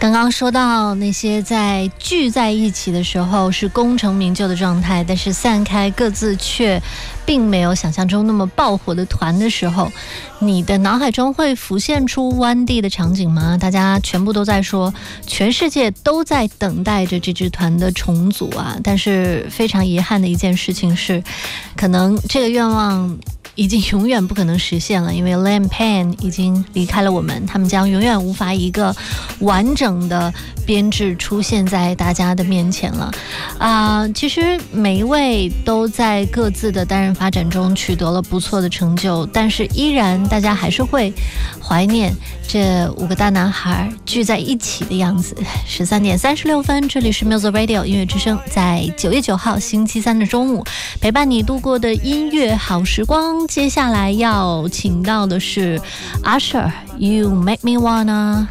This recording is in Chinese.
刚刚说到那些在聚在一起的时候是功成名就的状态，但是散开各自却并没有想象中那么爆火的团的时候，你的脑海中会浮现出 One D 的场景吗？大家全部都在说，全世界都在等待着这支团的重组啊！但是非常遗憾的一件事情是，可能这个愿望已经永远不可能实现了，因为 Liam Payne 已经离开了我们，他们将永远无法以一个完整的编制出现在大家的面前了。其实每一位都在各自的单人发展中取得了不错的成就，但是依然大家还是会怀念这5个大男孩聚在一起的样子。13点36分，这里是 Music Radio 音乐之声，在9月9号星期三的中午，陪伴你度过的音乐好时光。接下来要请到的是 Usher，You Make Me Wanna。